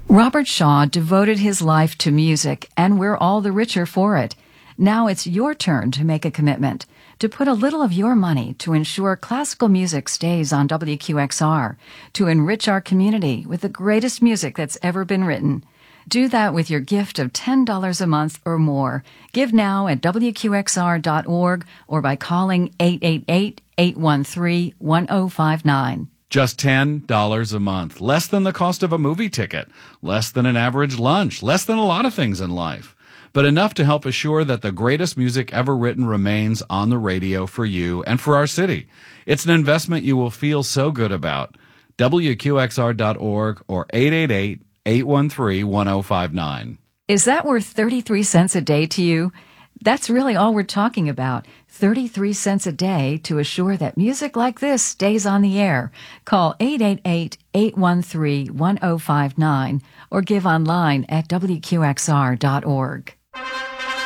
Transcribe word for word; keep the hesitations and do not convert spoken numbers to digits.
Robert Shaw devoted his life to music, and we're all the richer for it. Now it's your turn to make a commitment, to put a little of your money to ensure classical music stays on W Q X R, to enrich our community with the greatest music that's ever been written. Do that with your gift of ten dollars a month or more. Give now at W Q X R dot org or by calling eight eight eight, eight one three, one zero five nine. Just ten dollars a month, less than the cost of a movie ticket, less than an average lunch, less than a lot of things in life, but enough to help assure that the greatest music ever written remains on the radio for you and for our city. It's an investment you will feel so good about. W Q X R dot org or eight eight eight, eight one three, one zero five nine. Is that worth thirty-three cents a day to you? That's really all we're talking about, thirty-three cents a day to assure that music like this stays on the air. Call eight eight eight, eight one three, one zero five nine or give online at W Q X R dot org.